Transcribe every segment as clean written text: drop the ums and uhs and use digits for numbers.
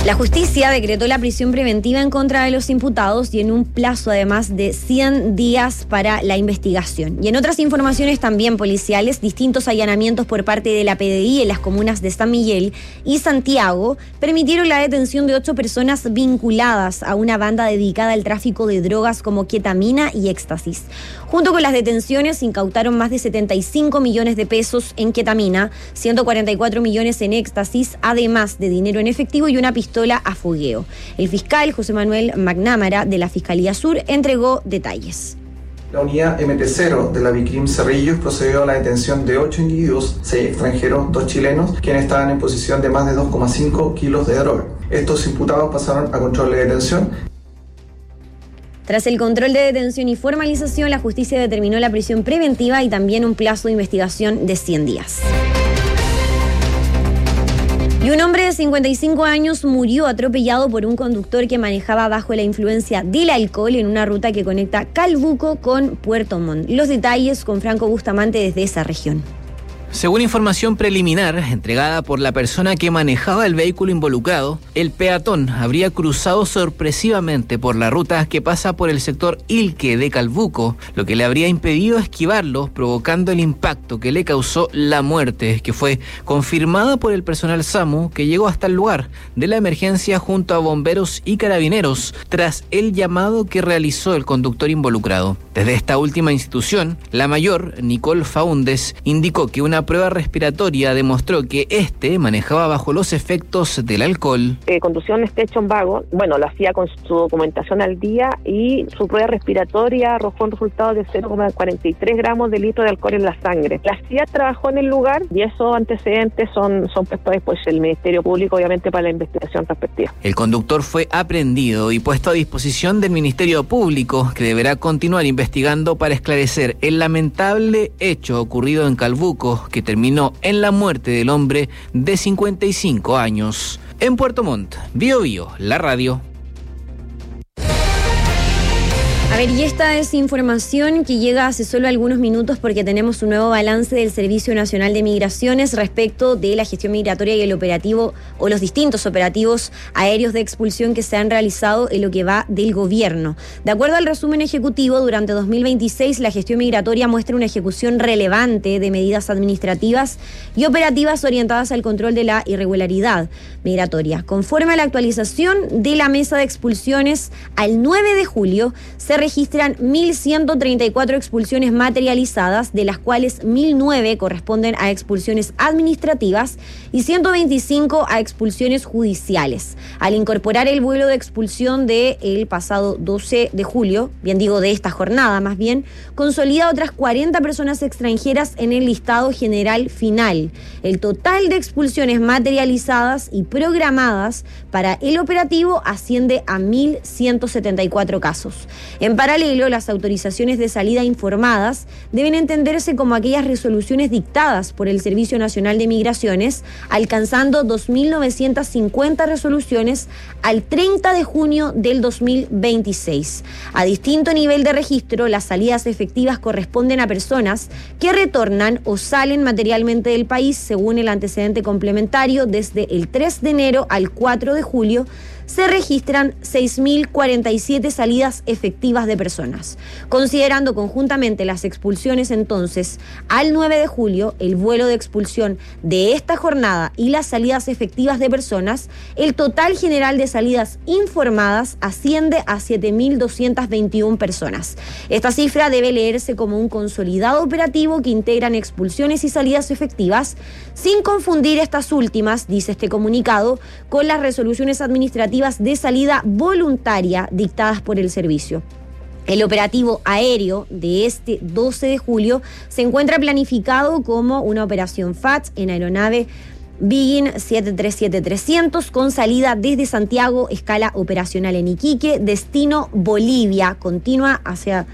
La justicia decretó la prisión preventiva en contra de los imputados y en un plazo además de 100 días para la investigación. Y en otras informaciones también policiales, distintos allanamientos por parte de la PDI en las comunas de San Miguel y Santiago permitieron la detención de 8 personas vinculadas a una banda dedicada al tráfico de drogas como ketamina y éxtasis. Junto con las detenciones, incautaron más de 75 millones de pesos en ketamina, 144 millones en éxtasis, además de dinero en efectivo y una pistola a fogueo. El fiscal José Manuel McNamara de la Fiscalía Sur entregó detalles. La unidad MT0 de la Vicrim Cerrillos procedió a la detención de 8 individuos, 6 extranjeros, 2 chilenos, quienes estaban en posesión de más de 2,5 kilos de droga. Estos imputados pasaron a control de detención. Tras el control de detención y formalización, la justicia determinó la prisión preventiva y también un plazo de investigación de 100 días. Y un hombre de 55 años murió atropellado por un conductor que manejaba bajo la influencia del alcohol en una ruta que conecta Calbuco con Puerto Montt. Los detalles con Franco Bustamante desde esa región. Según información preliminar entregada por la persona que manejaba el vehículo involucrado, el peatón habría cruzado sorpresivamente por la ruta que pasa por el sector Ilque de Calbuco, lo que le habría impedido esquivarlo, provocando el impacto que le causó la muerte, que fue confirmada por el personal SAMU que llegó hasta el lugar de la emergencia junto a bomberos y carabineros tras el llamado que realizó el conductor involucrado. Desde esta última institución, la mayor, Nicole Faúndez, indicó que una prueba respiratoria demostró que manejaba bajo los efectos del alcohol. Conducía un station wagon, lo hacía con su documentación al día y su prueba respiratoria arrojó un resultado de 0,43 gramos de litro de alcohol en la sangre. La CIA trabajó en el lugar y esos antecedentes son puestos después el Ministerio Público, obviamente, para la investigación respectiva. El conductor fue aprehendido y puesto a disposición del Ministerio Público, que deberá continuar investigando para esclarecer el lamentable hecho ocurrido en Calbuco, que terminó en la muerte del hombre de 55 años. En Puerto Montt, Bío Bío, la radio. A ver, y esta es información que llega hace solo algunos minutos porque tenemos un nuevo balance del Servicio Nacional de Migraciones respecto de la gestión migratoria y el operativo o los distintos operativos aéreos de expulsión que se han realizado en lo que va del gobierno. De acuerdo al resumen ejecutivo, durante 2026 la gestión migratoria muestra una ejecución relevante de medidas administrativas y operativas orientadas al control de la irregularidad migratoria. Conforme a la actualización de la mesa de expulsiones, al 9 de julio se registran 1.134 expulsiones materializadas, de las cuales 1.009 corresponden a expulsiones administrativas y 125 a expulsiones judiciales. Al incorporar el vuelo de expulsión del pasado 12 de julio, de esta jornada más bien, consolida otras 40 personas extranjeras en el listado general final. El total de expulsiones materializadas y programadas para el operativo asciende a 1.174 casos. En paralelo, las autorizaciones de salida informadas deben entenderse como aquellas resoluciones dictadas por el Servicio Nacional de Migraciones, alcanzando 2.950 resoluciones al 30 de junio del 2026. A distinto nivel de registro, las salidas efectivas corresponden a personas que retornan o salen materialmente del país, según el antecedente complementario. Desde el 3 de enero al 4 de julio, se registran 6.047 salidas efectivas de personas. Considerando conjuntamente las expulsiones, entonces, al 9 de julio, el vuelo de expulsión de esta jornada y las salidas efectivas de personas, el total general de salidas informadas asciende a 7.221 personas. Esta cifra debe leerse como un consolidado operativo que integran expulsiones y salidas efectivas, sin confundir estas últimas, dice este comunicado, con las resoluciones administrativas de salida voluntaria dictadas por el servicio. El operativo aéreo de este 12 de julio se encuentra planificado como una operación FATS en aeronave Boeing 737-300 con salida desde Santiago, escala operacional en Iquique, destino Bolivia, continúa hacia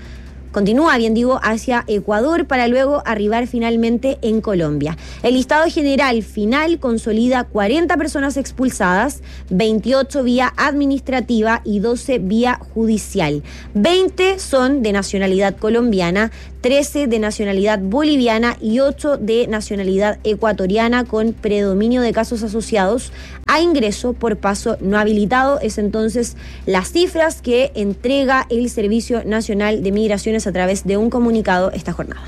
Ecuador para luego arribar finalmente en Colombia. El listado general final consolida 40 personas expulsadas, 28 vía administrativa y 12 vía judicial. 20 son de nacionalidad colombiana, 13 de nacionalidad boliviana y 8 de nacionalidad ecuatoriana, con predominio de casos asociados a ingreso por paso no habilitado. Es entonces las cifras que entrega el Servicio Nacional de Migraciones a través de un comunicado esta jornada.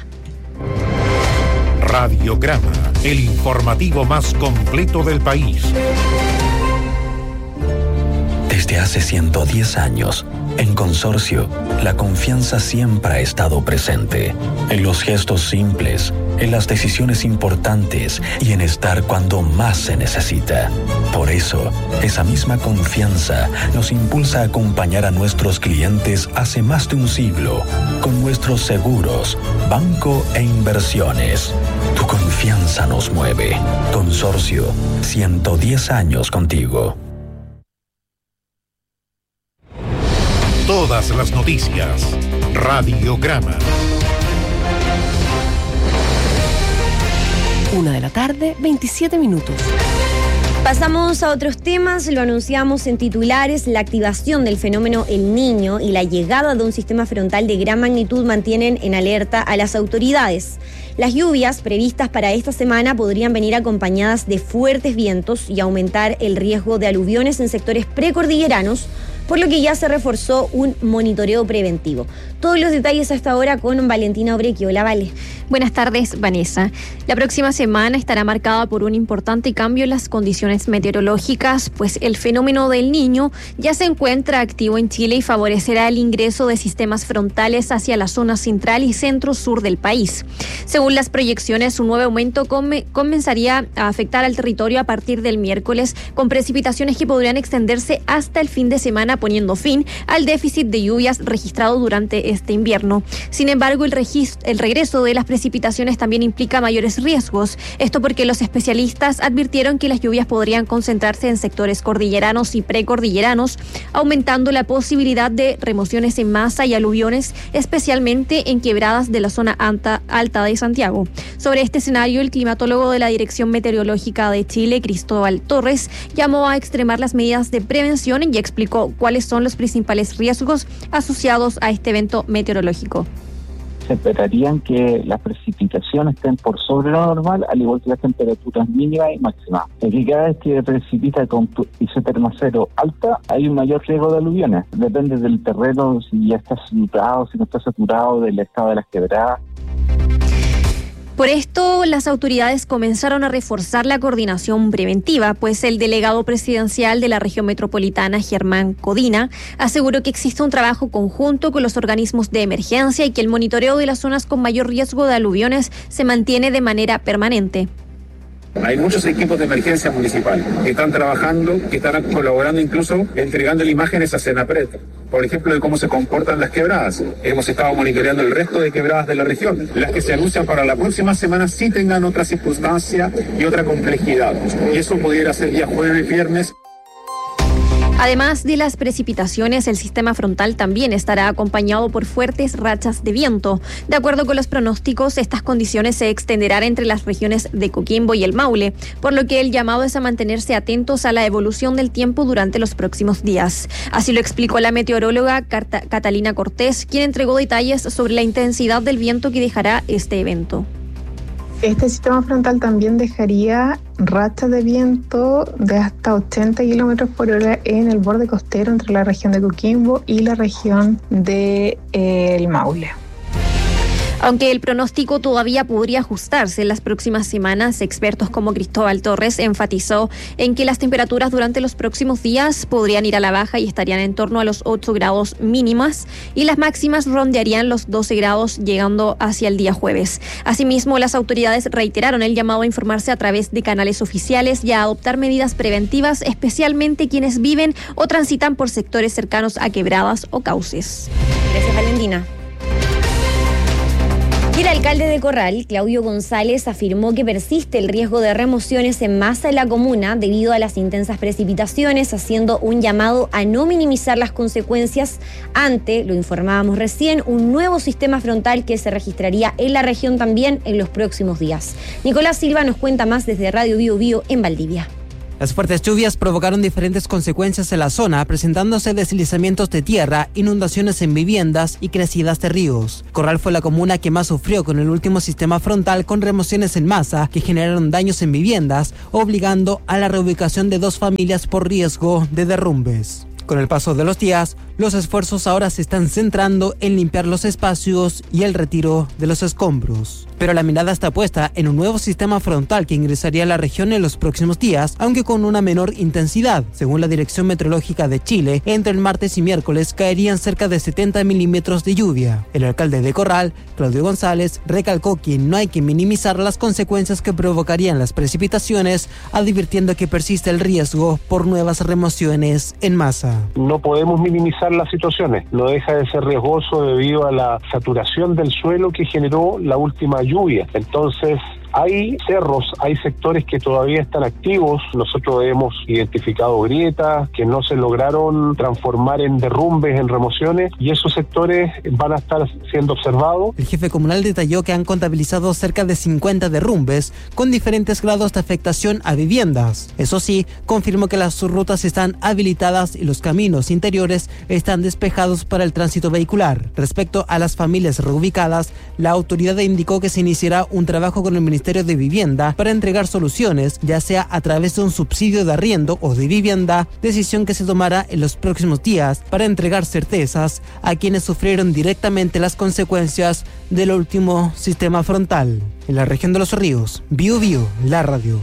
Radiograma, el informativo más completo del país. Desde hace 110 años, en Consorcio, la confianza siempre ha estado presente, en los gestos simples, en las decisiones importantes y en estar cuando más se necesita. Por eso, esa misma confianza nos impulsa a acompañar a nuestros clientes hace más de un siglo, con nuestros seguros, banco e inversiones. Tu confianza nos mueve. Consorcio, 110 años contigo. Todas las noticias. Radiograma. 1:27 p.m. Pasamos a otros temas. Lo anunciamos en titulares. La activación del fenómeno El Niño y la llegada de un sistema frontal de gran magnitud mantienen en alerta a las autoridades. Las lluvias previstas para esta semana podrían venir acompañadas de fuertes vientos y aumentar el riesgo de aluviones en sectores precordilleranos, por lo que ya se reforzó un monitoreo preventivo. Todos los detalles hasta ahora con Valentina Obrequio. Hola, Vale. Buenas tardes, Vanessa. La próxima semana estará marcada por un importante cambio en las condiciones meteorológicas, pues el fenómeno del Niño ya se encuentra activo en Chile y favorecerá el ingreso de sistemas frontales hacia la zona central y centro-sur del país. Según las proyecciones, un nuevo aumento comenzaría a afectar al territorio a partir del miércoles, con precipitaciones que podrían extenderse hasta el fin de semana, poniendo fin al déficit de lluvias registrado durante este invierno. Sin embargo, el regreso de las precipitaciones también implica mayores riesgos. Esto porque los especialistas advirtieron que las lluvias podrían concentrarse en sectores cordilleranos y precordilleranos, aumentando la posibilidad de remociones en masa y aluviones, especialmente en quebradas de la zona alta de Santiago. Sobre este escenario, el climatólogo de la Dirección Meteorológica de Chile, Cristóbal Torres, llamó a extremar las medidas de prevención y explicó cuáles son los principales riesgos asociados a este evento meteorológico. Se esperarían que las precipitaciones estén por sobre lo normal, al igual que las temperaturas mínimas y máximas. Aquí cada vez que precipita con isoterma cero alta, hay un mayor riesgo de aluviones. Depende del terreno, si ya está saturado, si no está saturado, del estado de las quebradas. Por esto, las autoridades comenzaron a reforzar la coordinación preventiva, pues el delegado presidencial de la región metropolitana, Germán Codina, aseguró que existe un trabajo conjunto con los organismos de emergencia y que el monitoreo de las zonas con mayor riesgo de aluviones se mantiene de manera permanente. Hay muchos equipos de emergencia municipal que están trabajando, que están colaborando, incluso entregando imágenes a Senapred, por ejemplo, de cómo se comportan las quebradas. Hemos estado monitoreando el resto de quebradas de la región. Las que se anuncian para la próxima semana sí tengan otra circunstancia y otra complejidad. Y eso pudiera ser día jueves y viernes. Además de las precipitaciones, el sistema frontal también estará acompañado por fuertes rachas de viento. De acuerdo con los pronósticos, estas condiciones se extenderán entre las regiones de Coquimbo y el Maule, por lo que el llamado es a mantenerse atentos a la evolución del tiempo durante los próximos días. Así lo explicó la meteoróloga Catalina Cortés, quien entregó detalles sobre la intensidad del viento que dejará este evento. Este sistema frontal también dejaría rachas de viento de hasta 80 kilómetros por hora en el borde costero entre la región de Coquimbo y la región de el Maule. Aunque el pronóstico todavía podría ajustarse en las próximas semanas, expertos como Cristóbal Torres enfatizó en que las temperaturas durante los próximos días podrían ir a la baja y estarían en torno a los 8 grados mínimas y las máximas rondearían los 12 grados llegando hacia el día jueves. Asimismo, las autoridades reiteraron el llamado a informarse a través de canales oficiales y a adoptar medidas preventivas, especialmente quienes viven o transitan por sectores cercanos a quebradas o cauces. Gracias, Valentina. Y el alcalde de Corral, Claudio González, afirmó que persiste el riesgo de remociones en masa en la comuna debido a las intensas precipitaciones, haciendo un llamado a no minimizar las consecuencias ante, lo informábamos recién, un nuevo sistema frontal que se registraría en la región también en los próximos días. Nicolás Silva nos cuenta más desde Radio Bio Bio en Valdivia. Las fuertes lluvias provocaron diferentes consecuencias en la zona, presentándose deslizamientos de tierra, inundaciones en viviendas y crecidas de ríos. Corral fue la comuna que más sufrió con el último sistema frontal, con remociones en masa que generaron daños en viviendas, obligando a la reubicación de 2 familias por riesgo de derrumbes. Con el paso de los días, los esfuerzos ahora se están centrando en limpiar los espacios y el retiro de los escombros. Pero la mirada está puesta en un nuevo sistema frontal que ingresaría a la región en los próximos días, aunque con una menor intensidad. Según la Dirección Meteorológica de Chile, entre el martes y miércoles caerían cerca de 70 milímetros de lluvia. El alcalde de Corral, Claudio González, recalcó que no hay que minimizar las consecuencias que provocarían las precipitaciones, advirtiendo que persiste el riesgo por nuevas remociones en masa. No podemos minimizar las situaciones, no deja de ser riesgoso debido a la saturación del suelo que generó la última lluvia. Entonces, hay cerros, hay sectores que todavía están activos. Nosotros hemos identificado grietas que no se lograron transformar en derrumbes, en remociones, y esos sectores van a estar siendo observados. El jefe comunal detalló que han contabilizado cerca de 50 derrumbes con diferentes grados de afectación a viviendas. Eso sí, confirmó que las rutas están habilitadas y los caminos interiores están despejados para el tránsito vehicular. Respecto a las familias reubicadas, la autoridad indicó que se iniciará un trabajo con el Ministerio de Vivienda para entregar soluciones, ya sea a través de un subsidio de arriendo o de vivienda, decisión que se tomará en los próximos días para entregar certezas a quienes sufrieron directamente las consecuencias del último sistema frontal. En la región de Los Ríos, Biobío, la radio.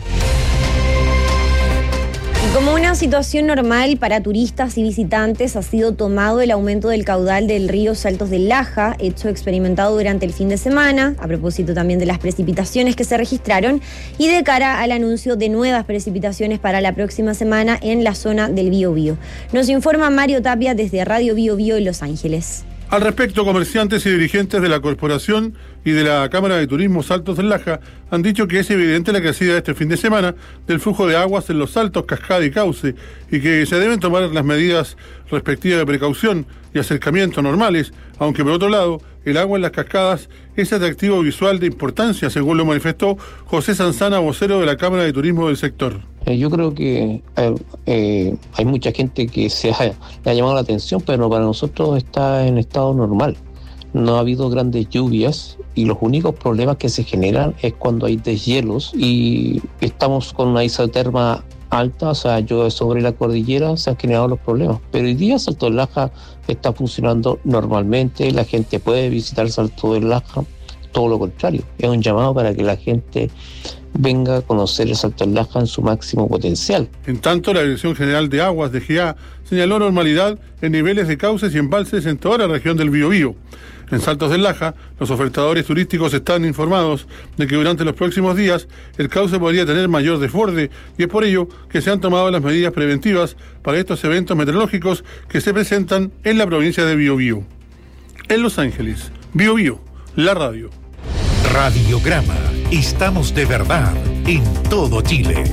Y como una situación normal para turistas y visitantes, ha sido tomado el aumento del caudal del río Saltos del Laja, hecho experimentado durante el fin de semana, a propósito también de las precipitaciones que se registraron y de cara al anuncio de nuevas precipitaciones para la próxima semana en la zona del Biobío. Nos informa Mario Tapia desde Radio Biobío en Los Ángeles. Al respecto, comerciantes y dirigentes de la corporación y de la Cámara de Turismo Saltos del Laja han dicho que es evidente la crecida este fin de semana del flujo de aguas en los saltos, cascada y cauce, y que se deben tomar las medidas respectivas de precaución y acercamiento normales, aunque por otro lado, el agua en las cascadas es atractivo visual de importancia, según lo manifestó José Sanzana, vocero de la Cámara de Turismo del sector. Yo creo que hay mucha gente que le ha llamado la atención, pero para nosotros está en estado normal. No ha habido grandes lluvias y los únicos problemas que se generan es cuando hay deshielos y estamos con una isoterma alta, o sea, llueve sobre la cordillera, se han generado los problemas. Pero hoy día Salto del Laja está funcionando normalmente, la gente puede visitar Salto del Laja, todo lo contrario, es un llamado para que la gente venga a conocer el Salto del Laja en su máximo potencial. En tanto, la Dirección General de Aguas de GA señaló normalidad en niveles de cauces y embalses en toda la región del Biobío. En Saltos del Laja, los ofertadores turísticos están informados de que durante los próximos días el cauce podría tener mayor desborde y es por ello que se han tomado las medidas preventivas para estos eventos meteorológicos que se presentan en la provincia de Biobío. En Los Ángeles, Biobío, la radio. Radiograma. Estamos de verdad en todo Chile.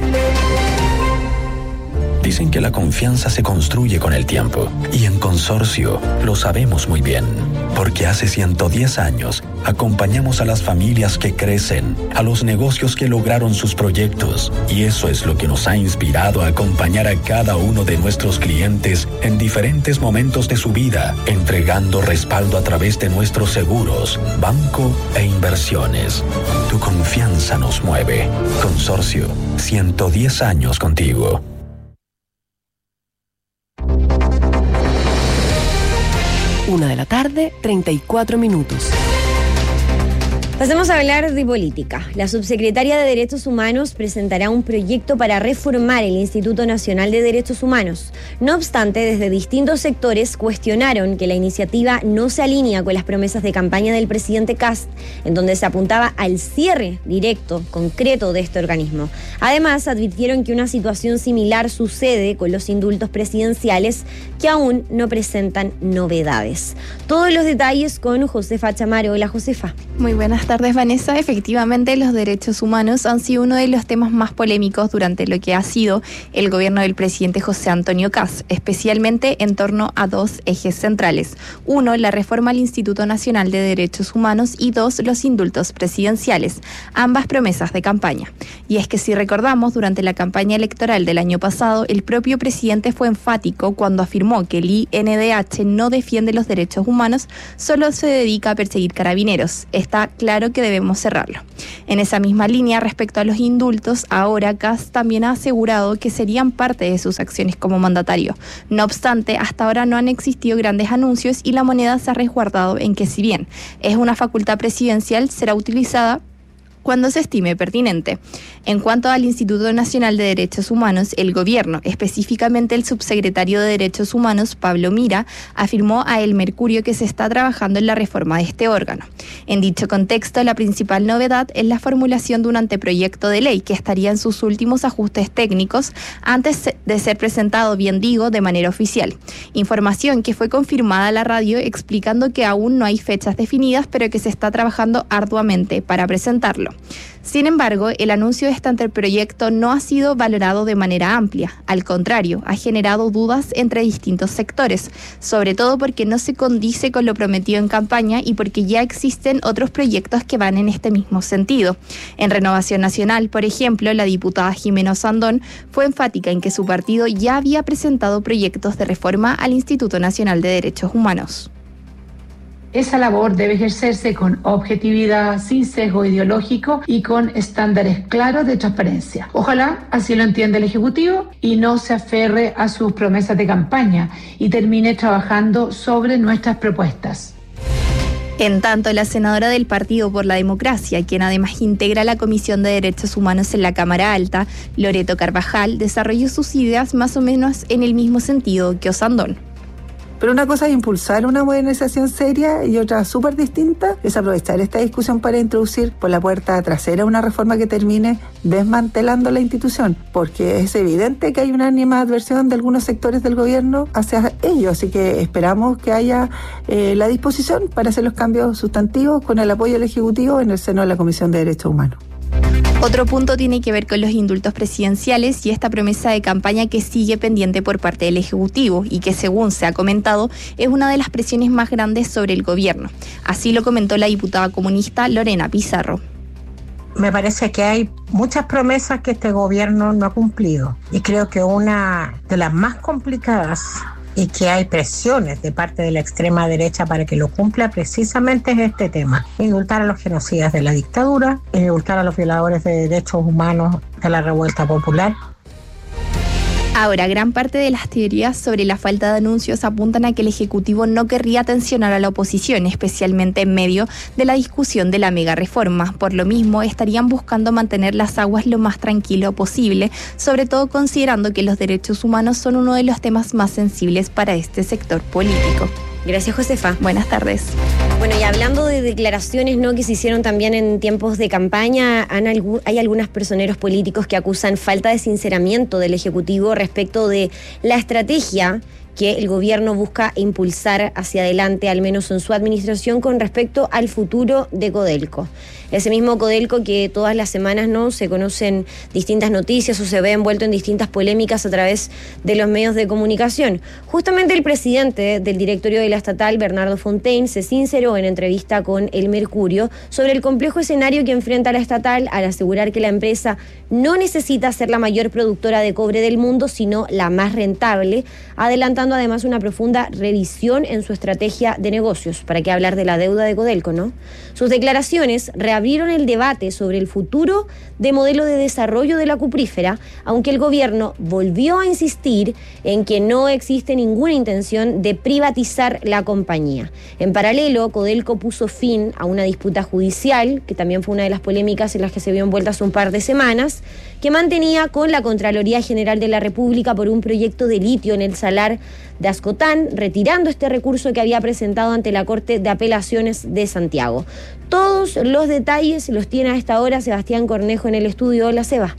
Dicen que la confianza se construye con el tiempo y en Consorcio lo sabemos muy bien, porque hace 110 años acompañamos a las familias que crecen, a los negocios que lograron sus proyectos y eso es lo que nos ha inspirado a acompañar a cada uno de nuestros clientes en diferentes momentos de su vida, entregando respaldo a través de nuestros seguros, banco e inversiones. Tu confianza nos mueve. Consorcio, 110 años contigo. 1:34 p.m. Pasemos a hablar de política. La subsecretaria de Derechos Humanos presentará un proyecto para reformar el Instituto Nacional de Derechos Humanos. No obstante, desde distintos sectores cuestionaron que la iniciativa no se alinea con las promesas de campaña del presidente Kast, en donde se apuntaba al cierre directo, concreto de este organismo. Además, advirtieron que una situación similar sucede con los indultos presidenciales, que aún no presentan novedades. Todos los detalles con Josefa Chamaro. Hola, Josefa. Muy buenas tardes, Vanessa. Efectivamente, los derechos humanos han sido uno de los temas más polémicos durante lo que ha sido el gobierno del presidente José Antonio Kast, especialmente en torno a dos ejes centrales. Uno, la reforma al Instituto Nacional de Derechos Humanos y dos, los indultos presidenciales, ambas promesas de campaña. Y es que si recordamos, durante la campaña electoral del año pasado, el propio presidente fue enfático cuando afirmó que el INDH no defiende los derechos humanos, solo se dedica a perseguir carabineros. Está claro que debemos cerrarlo. En esa misma línea, respecto a los indultos, ahora Kast también ha asegurado que serían parte de sus acciones como mandatario. No obstante, hasta ahora no han existido grandes anuncios y la moneda se ha resguardado en que, si bien es una facultad presidencial, será utilizada cuando se estime pertinente. En cuanto al Instituto Nacional de Derechos Humanos, el gobierno, específicamente el subsecretario de Derechos Humanos, Pablo Mira, afirmó a El Mercurio que se está trabajando en la reforma de este órgano. En dicho contexto, la principal novedad es la formulación de un anteproyecto de ley que estaría en sus últimos ajustes técnicos antes de ser presentado, bien digo, de manera oficial. Información que fue confirmada a la radio explicando que aún no hay fechas definidas, pero que se está trabajando arduamente para presentarlo. Sin embargo, el anuncio de este anteproyecto no ha sido valorado de manera amplia. Al contrario, ha generado dudas entre distintos sectores, sobre todo porque no se condice con lo prometido en campaña y porque ya existen otros proyectos que van en este mismo sentido. En Renovación Nacional, por ejemplo, la diputada Jimena Osandón fue enfática en que su partido ya había presentado proyectos de reforma al Instituto Nacional de Derechos Humanos. Esa labor debe ejercerse con objetividad, sin sesgo ideológico y con estándares claros de transparencia. Ojalá así lo entienda el Ejecutivo y no se aferre a sus promesas de campaña y termine trabajando sobre nuestras propuestas. En tanto, la senadora del Partido por la Democracia, quien además integra la Comisión de Derechos Humanos en la Cámara Alta, Loreto Carvajal, desarrolló sus ideas más o menos en el mismo sentido que Osandón. Pero una cosa es impulsar una modernización seria y otra súper distinta es aprovechar esta discusión para introducir por la puerta trasera una reforma que termine desmantelando la institución, porque es evidente que hay una animadversión de algunos sectores del gobierno hacia ello, así que esperamos que haya la disposición para hacer los cambios sustantivos con el apoyo del Ejecutivo en el seno de la Comisión de Derechos Humanos. Otro punto tiene que ver con los indultos presidenciales y esta promesa de campaña que sigue pendiente por parte del Ejecutivo y que, según se ha comentado, es una de las presiones más grandes sobre el gobierno. Así lo comentó la diputada comunista Lorena Pizarro. Me parece que hay muchas promesas que este gobierno no ha cumplido y creo que una de las más complicadas y que hay presiones de parte de la extrema derecha para que lo cumpla precisamente es este tema: indultar a los genocidas de la dictadura, indultar a los violadores de derechos humanos de la revuelta popular. Ahora, gran parte de las teorías sobre la falta de anuncios apuntan a que el Ejecutivo no querría tensionar a la oposición, especialmente en medio de la discusión de la mega reforma. Por lo mismo, estarían buscando mantener las aguas lo más tranquilo posible, sobre todo considerando que los derechos humanos son uno de los temas más sensibles para este sector político. Gracias, Josefa. Buenas tardes. Bueno, y hablando de declaraciones que se hicieron también en tiempos de campaña, hay algunos personeros políticos que acusan falta de sinceramiento del Ejecutivo respecto de la estrategia que el gobierno busca impulsar hacia adelante, al menos en su administración, con respecto al futuro de Codelco. Ese mismo Codelco que todas las semanas se conocen distintas noticias o se ve envuelto en distintas polémicas a través de los medios de comunicación. Justamente el presidente del directorio de la estatal, Bernardo Fontaine, se sinceró en entrevista con El Mercurio sobre el complejo escenario que enfrenta la estatal al asegurar que la empresa no necesita ser la mayor productora de cobre del mundo, sino la más rentable, adelantando además una profunda revisión en su estrategia de negocios. ¿Para qué hablar de la deuda de Codelco, no? Sus declaraciones reabrieron el debate sobre el futuro de modelo de desarrollo de la cuprífera, aunque el gobierno volvió a insistir en que no existe ninguna intención de privatizar la compañía. En paralelo, Codelco puso fin a una disputa judicial, que también fue una de las polémicas en las que se vio envuelta hace un par de semanas, que mantenía con la Contraloría General de la República por un proyecto de litio en el salar de Ascotán, retirando este recurso que había presentado ante la Corte de Apelaciones de Santiago. Todos los detalles los tiene a esta hora Sebastián Cornejo en el estudio. Hola, Seba.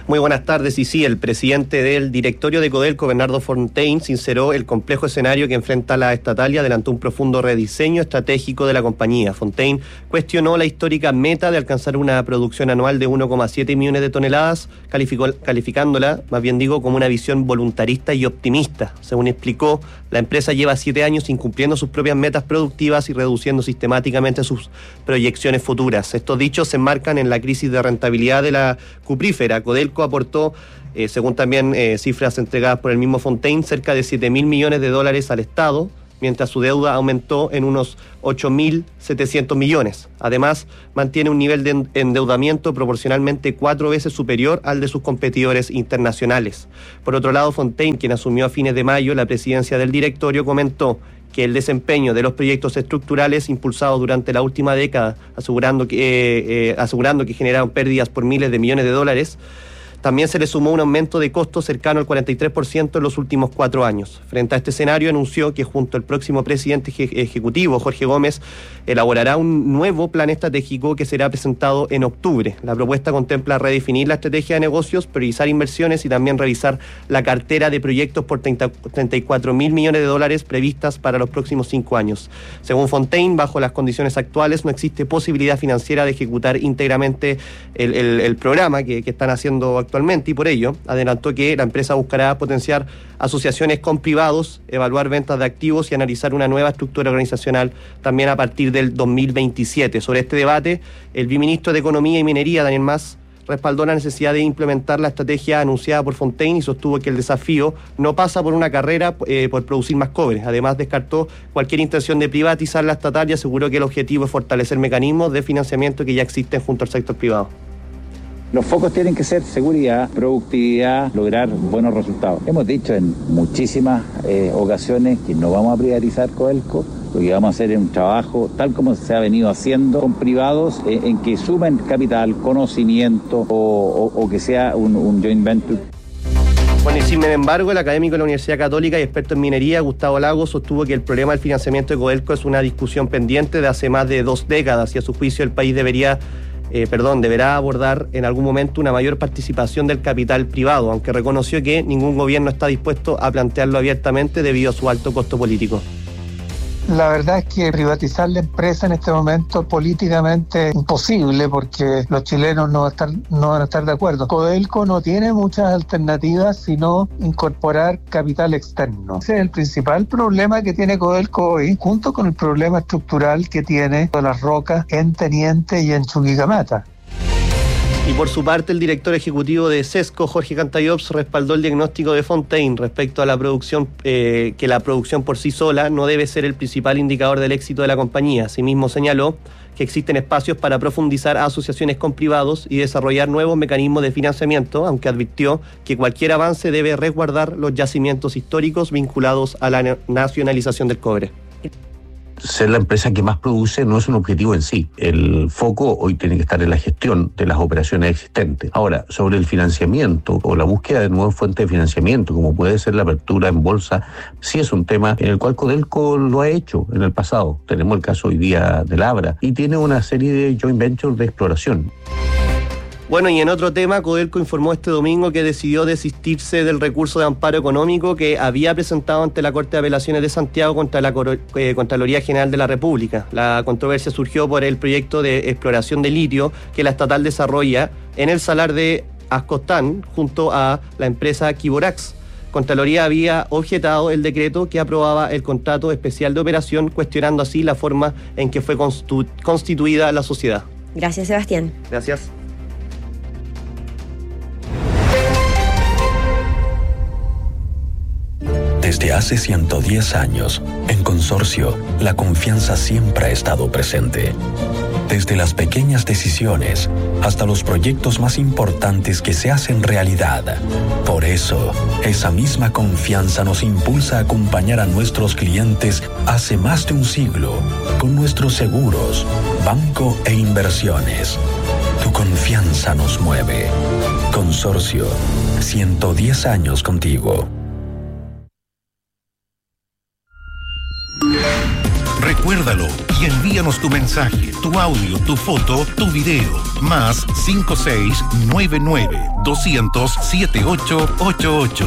Muy buenas tardes. Y sí, el presidente del directorio de Codelco, Bernardo Fontaine, sinceró el complejo escenario que enfrenta la estatal y adelantó un profundo rediseño estratégico de la compañía. Fontaine cuestionó la histórica meta de alcanzar una producción anual de 1,7 millones de toneladas, calificándola, más bien digo, como una visión voluntarista y optimista. Según explicó, la empresa lleva 7 años incumpliendo sus propias metas productivas y reduciendo sistemáticamente sus proyecciones futuras. Estos dichos se enmarcan en la crisis de rentabilidad de la cuprífera. Codelco aportó, según también cifras entregadas por el mismo Fontaine, cerca de 7.000 millones de dólares al Estado, mientras su deuda aumentó en unos 8.700 millones. Además, mantiene un nivel de endeudamiento proporcionalmente 4 veces superior al de sus competidores internacionales. Por otro lado, Fontaine, quien asumió a fines de mayo la presidencia del directorio, comentó que el desempeño de los proyectos estructurales impulsados durante la última década, asegurando que generaron pérdidas por miles de millones de dólares, también se le sumó un aumento de costos cercano al 43% en los últimos 4 años. Frente a este escenario, anunció que junto al próximo presidente ejecutivo, Jorge Gómez, elaborará un nuevo plan estratégico que será presentado en octubre. La propuesta contempla redefinir la estrategia de negocios, priorizar inversiones y también revisar la cartera de proyectos por 34.000 millones de dólares previstas para los próximos 5 años. Según Fontaine, bajo las condiciones actuales no existe posibilidad financiera de ejecutar íntegramente el programa que están haciendo actualmente, y por ello adelantó que la empresa buscará potenciar asociaciones con privados, evaluar ventas de activos y analizar una nueva estructura organizacional también a partir del 2027. Sobre este debate, el viceministro de Economía y Minería, Daniel Mas, respaldó la necesidad de implementar la estrategia anunciada por Fontaine y sostuvo que el desafío no pasa por una carrera por producir más cobre. Además, descartó cualquier intención de privatizar la estatal y aseguró que el objetivo es fortalecer mecanismos de financiamiento que ya existen junto al sector privado. Los focos tienen que ser seguridad, productividad, lograr buenos resultados. Hemos dicho en muchísimas ocasiones que no vamos a privatizar Codelco, lo que vamos a hacer es un trabajo tal como se ha venido haciendo con privados en que sumen capital, conocimiento o que sea un joint venture. Bueno, y sin embargo, el académico de la Universidad Católica y experto en minería, Gustavo Lagos, sostuvo que el problema del financiamiento de Codelco es una discusión pendiente de hace más de 2 décadas y a su juicio el país deberá abordar en algún momento una mayor participación del capital privado, aunque reconoció que ningún gobierno está dispuesto a plantearlo abiertamente debido a su alto costo político. La verdad es que privatizar la empresa en este momento es políticamente imposible porque los chilenos no van a estar de acuerdo. Codelco no tiene muchas alternativas sino incorporar capital externo. Ese es el principal problema que tiene Codelco hoy, junto con el problema estructural que tiene con las rocas en Teniente y en Chuquicamata. Y por su parte, el director ejecutivo de Sesco, Jorge Cantayops, respaldó el diagnóstico de Fontaine respecto a la producción, que la producción por sí sola no debe ser el principal indicador del éxito de la compañía. Asimismo, señaló que existen espacios para profundizar asociaciones con privados y desarrollar nuevos mecanismos de financiamiento, aunque advirtió que cualquier avance debe resguardar los yacimientos históricos vinculados a la nacionalización del cobre. Ser la empresa que más produce no es un objetivo en sí. El foco hoy tiene que estar en la gestión de las operaciones existentes. Ahora, sobre el financiamiento o la búsqueda de nuevas fuentes de financiamiento, como puede ser la apertura en bolsa, sí es un tema en el cual Codelco lo ha hecho en el pasado. Tenemos el caso hoy día de Labra y tiene una serie de joint ventures de exploración. Bueno, y en otro tema, Codelco informó este domingo que decidió desistirse del recurso de amparo económico que había presentado ante la Corte de Apelaciones de Santiago contra la Contraloría General de la República. La controversia surgió por el proyecto de exploración de litio que la estatal desarrolla en el salar de Ascostán junto a la empresa Kiborax. Contraloría había objetado el decreto que aprobaba el contrato especial de operación, cuestionando así la forma en que fue constituida la sociedad. Gracias, Sebastián. Gracias. Desde hace 110 años, en Consorcio, la confianza siempre ha estado presente. Desde las pequeñas decisiones hasta los proyectos más importantes que se hacen realidad. Por eso, esa misma confianza nos impulsa a acompañar a nuestros clientes hace más de un siglo con nuestros seguros, banco e inversiones. Tu confianza nos mueve. Consorcio, 110 años contigo. Recuérdalo y envíanos tu mensaje, tu audio, tu foto, tu video. Más 5699-200-7888.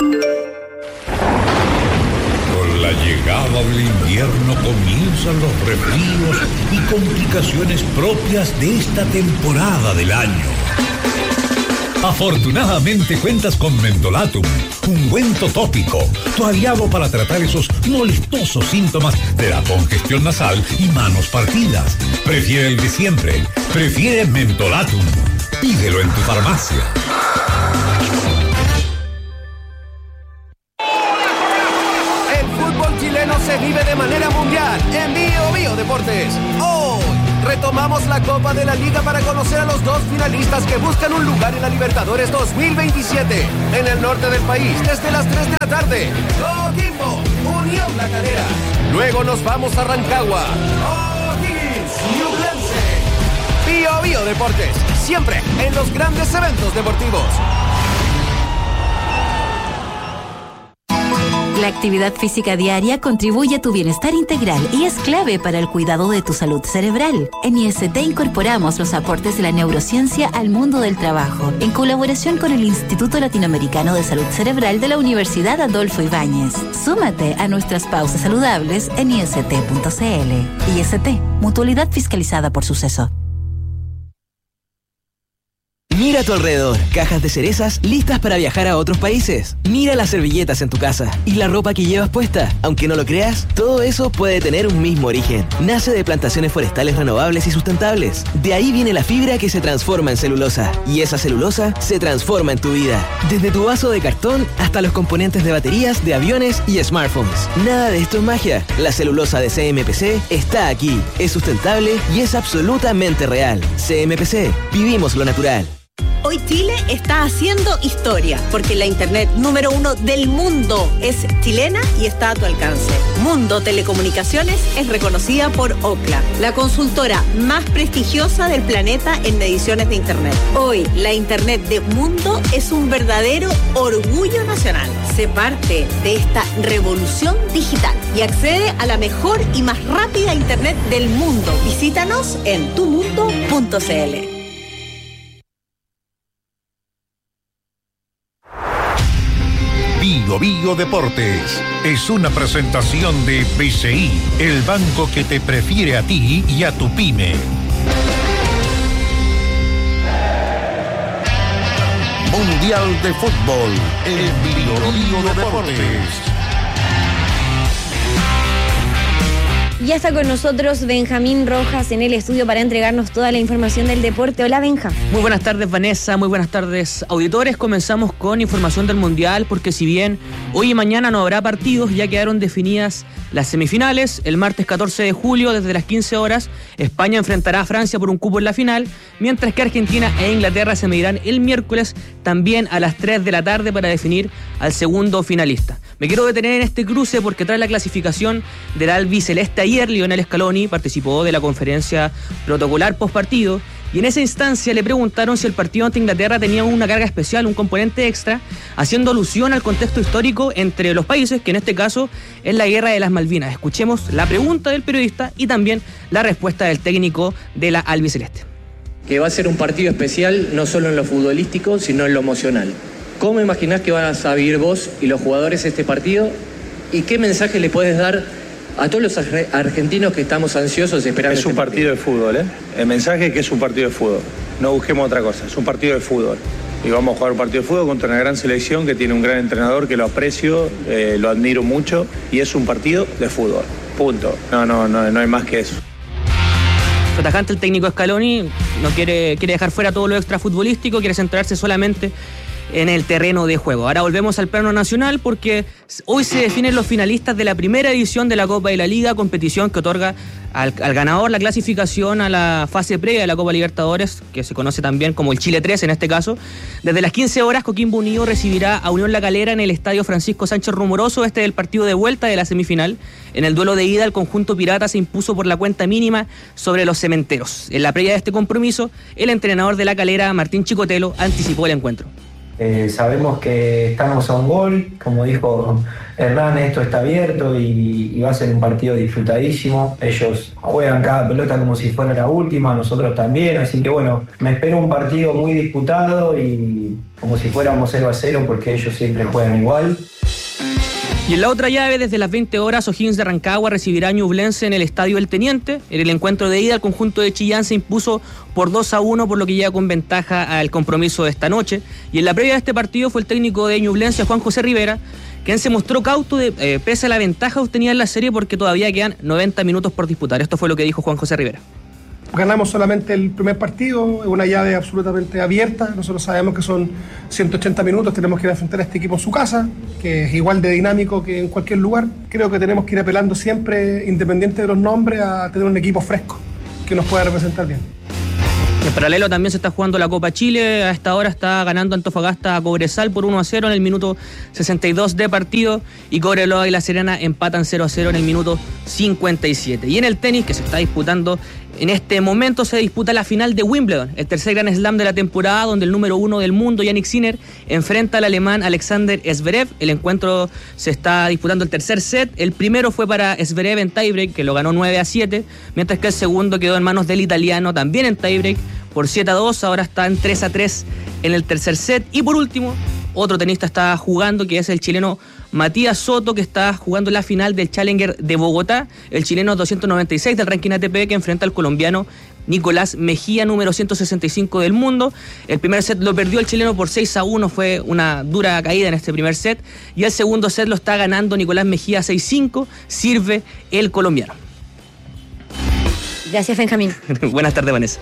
Con la llegada del invierno comienzan los resfríos y complicaciones propias de esta temporada del año. Afortunadamente cuentas con Mentolatum, ungüento tópico, tu aliado para tratar esos molestosos síntomas de la congestión nasal y manos partidas. Prefiere el de siempre, prefiere Mentolatum. Pídelo en tu farmacia. El fútbol chileno se vive de manera mundial en Bio Deportes. Hoy retomamos la Copa de la Liga para conocer a los dos finalistas que buscan un lugar en la Libertadores 2027 en el norte del país desde las 3 de la tarde. Coquimbo, Unión La Calera. Luego nos vamos a Rancagua. O'Higgins, Ñublense. Bio Deportes, siempre en los grandes eventos deportivos. La actividad física diaria contribuye a tu bienestar integral y es clave para el cuidado de tu salud cerebral. En IST incorporamos los aportes de la neurociencia al mundo del trabajo, en colaboración con el Instituto Latinoamericano de Salud Cerebral de la Universidad Adolfo Ibáñez. Súmate a nuestras pausas saludables en ist.cl. IST, mutualidad fiscalizada por Suceso. Mira a tu alrededor, cajas de cerezas listas para viajar a otros países. Mira las servilletas en tu casa y la ropa que llevas puesta. Aunque no lo creas, todo eso puede tener un mismo origen. Nace de plantaciones forestales renovables y sustentables. De ahí viene la fibra que se transforma en celulosa. Y esa celulosa se transforma en tu vida. Desde tu vaso de cartón hasta los componentes de baterías, de aviones y smartphones. Nada de esto es magia. La celulosa de CMPC está aquí. Es sustentable y es absolutamente real. CMPC, vivimos lo natural. Hoy Chile está haciendo historia, porque la internet número 1 del mundo es chilena y está a tu alcance. Mundo Telecomunicaciones es reconocida por Ookla, la consultora más prestigiosa del planeta en mediciones de internet. Hoy, la internet de Mundo es un verdadero orgullo nacional. Sé parte de esta revolución digital y accede a la mejor y más rápida internet del mundo. Visítanos en tumundo.cl. Bio Deportes es una presentación de BCI, el banco que te prefiere a ti y a tu pyme. Mundial de Fútbol en Bio Deportes. Ya está con nosotros Benjamín Rojas en el estudio para entregarnos toda la información del deporte. Hola, Benja. Muy buenas tardes, Vanessa. Muy buenas tardes, auditores. Comenzamos con información del Mundial, porque si bien hoy y mañana no habrá partidos, ya quedaron definidas las semifinales. El martes 14 de julio, desde las 15 horas, España enfrentará a Francia por un cupo en la final, mientras que Argentina e Inglaterra se medirán el miércoles, también a las 3 de la tarde, para definir al segundo finalista. Me quiero detener en este cruce porque tras la clasificación del albiceleste ayer, Lionel Scaloni participó de la conferencia protocolar postpartido y en esa instancia le preguntaron si el partido ante Inglaterra tenía una carga especial, un componente extra, haciendo alusión al contexto histórico entre los países, que en este caso es la Guerra de las Malvinas. Escuchemos la pregunta del periodista y también la respuesta del técnico de la albiceleste. Que va a ser un partido especial no solo en lo futbolístico, sino en lo emocional. ¿Cómo imaginás que vas a vivir vos y los jugadores este partido? ¿Y qué mensaje le puedes dar a todos los argentinos que estamos ansiosos esperando? Es un partido de fútbol, ¿eh? El mensaje es que es un partido de fútbol. No busquemos otra cosa, es un partido de fútbol. Y vamos a jugar un partido de fútbol contra una gran selección que tiene un gran entrenador que lo aprecio, lo admiro mucho, y es un partido de fútbol. Punto. No hay más que eso. Su atajante, el técnico Scaloni, no quiere dejar fuera todo lo extra futbolístico, quiere centrarse solamente en el terreno de juego. Ahora volvemos al plano nacional, porque hoy se definen los finalistas de la primera edición de la Copa de la Liga, competición que otorga al ganador la clasificación a la fase previa de la Copa Libertadores, que se conoce también como el Chile 3 en este caso. Desde las 15 horas, Coquimbo Unido recibirá a Unión La Calera en el estadio Francisco Sánchez Rumoroso. Este es el partido de vuelta de la semifinal. En el duelo de ida, el conjunto pirata se impuso por la cuenta mínima sobre los cementeros. En la previa de este compromiso, el entrenador de La Calera, Martín Chicotelo, anticipó el encuentro. Sabemos que estamos a un gol, como dijo Hernán, esto está abierto y va a ser un partido disfrutadísimo. Ellos juegan cada pelota como si fuera la última, nosotros también, así que bueno, me espero un partido muy disputado y como si fuéramos 0-0 porque ellos siempre juegan igual. Y en la otra llave, desde las 20 horas, O'Higgins de Rancagua recibirá a Ñublense en el Estadio El Teniente. En el encuentro de ida, el conjunto de Chillán se impuso por 2-1, por lo que llega con ventaja al compromiso de esta noche. Y en la previa de este partido fue el técnico de Ñublense, Juan José Rivera, quien se mostró cauto pese a la ventaja obtenida en la serie porque todavía quedan 90 minutos por disputar. Esto fue lo que dijo Juan José Rivera. Ganamos solamente el primer partido, es una llave absolutamente abierta. Nosotros sabemos que son 180 minutos, tenemos que ir a enfrentar a este equipo en su casa, que es igual de dinámico que en cualquier lugar. Creo que tenemos que ir apelando siempre, independiente de los nombres, a tener un equipo fresco que nos pueda representar bien. En paralelo también se está jugando la Copa Chile. A esta hora está ganando Antofagasta a Cobresal por 1-0 en el minuto 62 de partido, y Cobreloa y La Serena empatan 0-0 en el minuto 57. Y en el tenis, que se está disputando en este momento, se disputa la final de Wimbledon, el tercer Grand Slam de la temporada, donde el número 1 del mundo, Jannik Sinner, enfrenta al alemán Alexander Zverev. El encuentro se está disputando el tercer set. El primero fue para Zverev en tiebreak, que lo ganó 9-7, mientras que el segundo quedó en manos del italiano, también en tiebreak, por 7-2. Ahora está en 3-3 en el tercer set. Y por último, otro tenista está jugando, que es el chileno Matías Soto, que está jugando la final del Challenger de Bogotá, el chileno 296 del ranking ATP, que enfrenta al colombiano Nicolás Mejía, número 165 del mundo. El primer set lo perdió el chileno por 6-1, fue una dura caída en este primer set, y el segundo set lo está ganando Nicolás Mejía 6-5, sirve el colombiano. Gracias, Benjamín. Buenas tardes, Vanessa.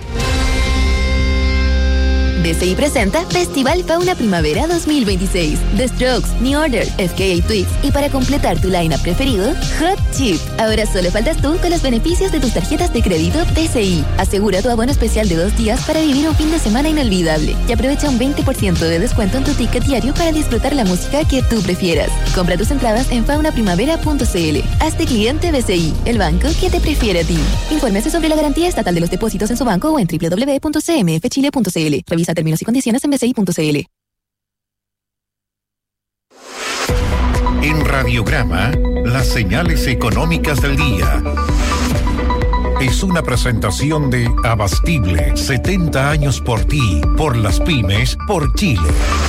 BCI presenta Festival Fauna Primavera 2026. The Strokes, New Order, FKA Twigs y para completar tu lineup preferido, Hot Chip. Ahora solo faltas tú con los beneficios de tus tarjetas de crédito BCI. Asegura tu abono especial de 2 días para vivir un fin de semana inolvidable y aprovecha un 20% de descuento en tu ticket diario para disfrutar la música que tú prefieras. Compra tus entradas en faunaprimavera.cl. Hazte cliente BCI, el banco que te prefiere a ti. Infórmese sobre la garantía estatal de los depósitos en su banco o en www.cmfchile.cl. Revisa términos y condiciones en bci.cl. En Radiograma, las señales económicas del día. Es una presentación de Abastible, 70 años por ti, por las pymes, por Chile.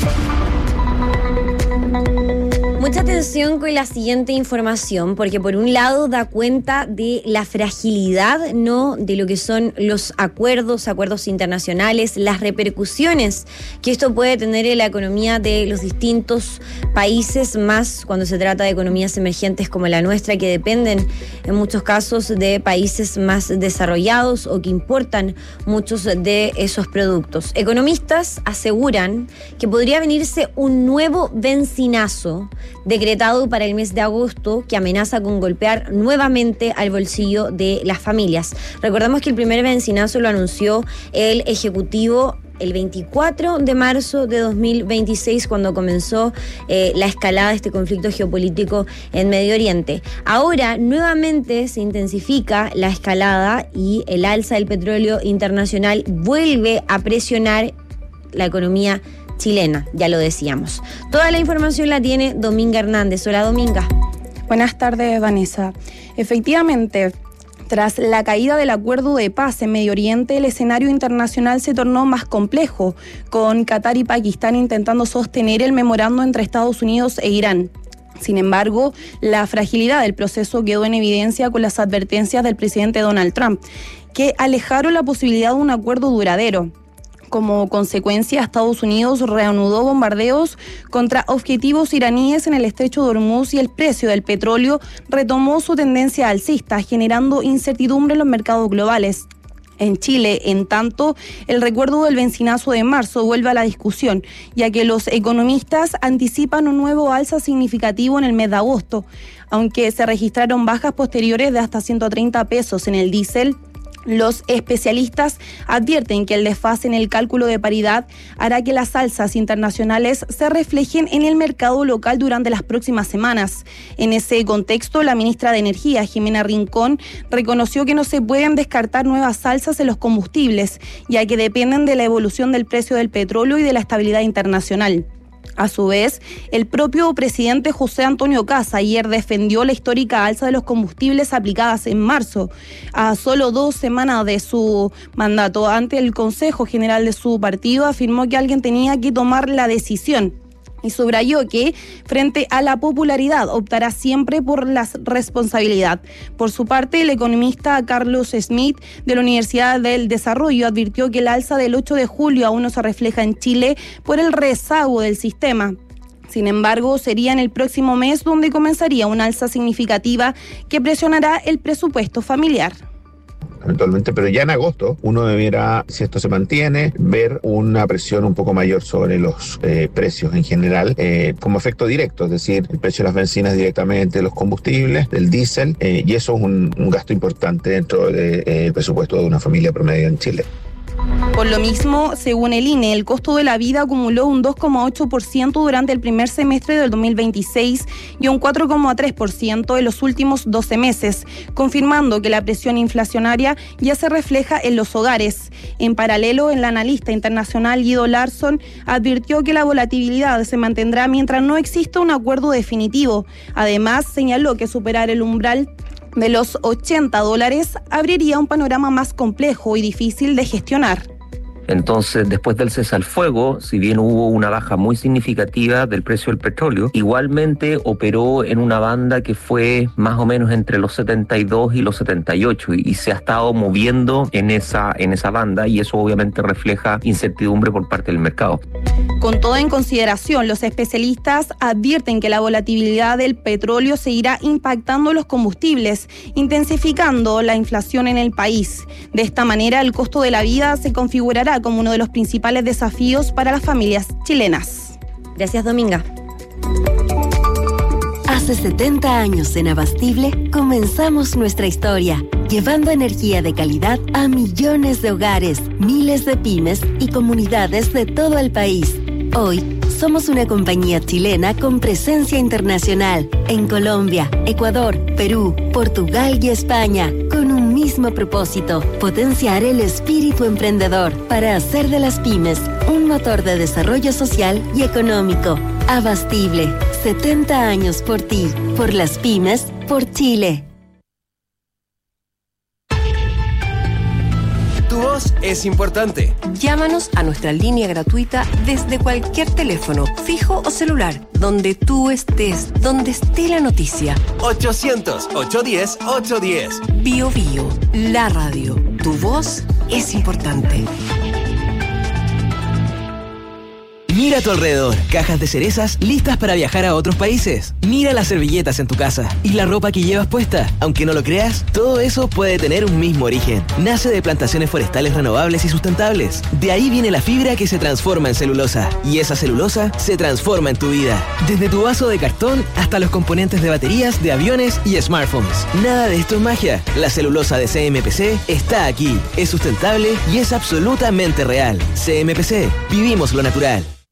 Mucha atención con la siguiente información, porque por un lado da cuenta de la fragilidad, ¿no?, de lo que son los acuerdos internacionales, las repercusiones que esto puede tener en la economía de los distintos países, más cuando se trata de economías emergentes como la nuestra, que dependen en muchos casos de países más desarrollados o que importan muchos de esos productos. Economistas aseguran que podría venirse un nuevo bencinazo decretado para el mes de agosto que amenaza con golpear nuevamente al bolsillo de las familias. Recordamos que el primer bencinazo lo anunció el Ejecutivo el 24 de marzo de 2026, cuando comenzó la escalada de este conflicto geopolítico en Medio Oriente. Ahora nuevamente se intensifica la escalada y el alza del petróleo internacional vuelve a presionar la economía chilena, ya lo decíamos. Toda la información la tiene Dominga Hernández. Hola, Dominga. Buenas tardes, Vanessa. Efectivamente, tras la caída del acuerdo de paz en Medio Oriente, el escenario internacional se tornó más complejo, con Qatar y Pakistán intentando sostener el memorando entre Estados Unidos e Irán. Sin embargo, la fragilidad del proceso quedó en evidencia con las advertencias del presidente Donald Trump, que alejaron la posibilidad de un acuerdo duradero. Como consecuencia, Estados Unidos reanudó bombardeos contra objetivos iraníes en el estrecho de Hormuz y el precio del petróleo retomó su tendencia alcista, generando incertidumbre en los mercados globales. En Chile, en tanto, el recuerdo del bencinazo de marzo vuelve a la discusión, ya que los economistas anticipan un nuevo alza significativo en el mes de agosto. Aunque se registraron bajas posteriores de hasta 130 pesos en el diésel, los especialistas advierten que el desfase en el cálculo de paridad hará que las alzas internacionales se reflejen en el mercado local durante las próximas semanas. En ese contexto, la ministra de Energía, Jimena Rincón, reconoció que no se pueden descartar nuevas alzas en los combustibles, ya que dependen de la evolución del precio del petróleo y de la estabilidad internacional. A su vez, el propio presidente José Antonio Kast ayer defendió la histórica alza de los combustibles aplicadas en marzo, a solo 2 semanas de su mandato. Ante el Consejo General de su partido, afirmó que alguien tenía que tomar la decisión y subrayó que, frente a la popularidad, optará siempre por la responsabilidad. Por su parte, el economista Carlos Smith, de la Universidad del Desarrollo, advirtió que el alza del 8 de julio aún no se refleja en Chile por el rezago del sistema. Sin embargo, sería en el próximo mes donde comenzaría una alza significativa que presionará el presupuesto familiar. Eventualmente, pero ya en agosto uno deberá, si esto se mantiene, ver una presión un poco mayor sobre los precios en general, como efecto directo, es decir, el precio de las bencinas directamente, de los combustibles, del diésel, y eso es un gasto importante dentro del presupuesto de una familia promedio en Chile. Por lo mismo, según el INE, el costo de la vida acumuló un 2,8% durante el primer semestre del 2026 y un 4,3% en los últimos 12 meses, confirmando que la presión inflacionaria ya se refleja en los hogares. En paralelo, el analista internacional Guido Larsson advirtió que la volatilidad se mantendrá mientras no exista un acuerdo definitivo. Además, señaló que superar el umbral de los $80 abriría un panorama más complejo y difícil de gestionar. Entonces, después del cese al fuego, si bien hubo una baja muy significativa del precio del petróleo, igualmente operó en una banda que fue más o menos entre los 72 y los 78 y se ha estado moviendo en esa banda, y eso obviamente refleja incertidumbre por parte del mercado. Con todo en consideración, los especialistas advierten que la volatilidad del petróleo seguirá impactando los combustibles, intensificando la inflación en el país. De esta manera, el costo de la vida se configurará como uno de los principales desafíos para las familias chilenas. Gracias, Dominga. Hace 70 años en Abastible comenzamos nuestra historia, llevando energía de calidad a millones de hogares, miles de pymes y comunidades de todo el país. Hoy somos una compañía chilena con presencia internacional en Colombia, Ecuador, Perú, Portugal y España, con un mismo propósito: potenciar el espíritu emprendedor para hacer de las pymes un motor de desarrollo social y económico. Abastible, 70 años por ti, por las pymes, por Chile. Tu voz es importante. Llámanos a nuestra línea gratuita desde cualquier teléfono, fijo o celular, donde tú estés, donde esté la noticia. 800-810-810. Bio Bio, la radio. Tu voz es importante. Mira a tu alrededor, cajas de cerezas listas para viajar a otros países. Mira las servilletas en tu casa y la ropa que llevas puesta. Aunque no lo creas, todo eso puede tener un mismo origen. Nace de plantaciones forestales renovables y sustentables. De ahí viene la fibra que se transforma en celulosa. Y esa celulosa se transforma en tu vida. Desde tu vaso de cartón hasta los componentes de baterías, de aviones y smartphones. Nada de esto es magia. La celulosa de CMPC está aquí. Es sustentable y es absolutamente real. CMPC, vivimos lo natural.